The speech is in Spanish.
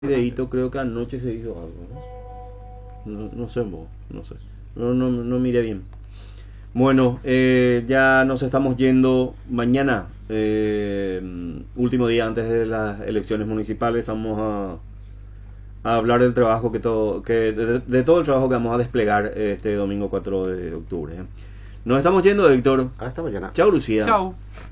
Videíto, creo que anoche se hizo algo, ¿no? No sé, no sé. No miré bien. Bueno, ya nos estamos yendo mañana, último día antes de las elecciones municipales. Vamos a hablar del trabajo de todo el trabajo que vamos a desplegar este domingo 4 de octubre. Nos estamos yendo, Víctor. Hasta mañana. Chao, Lucía. Chau.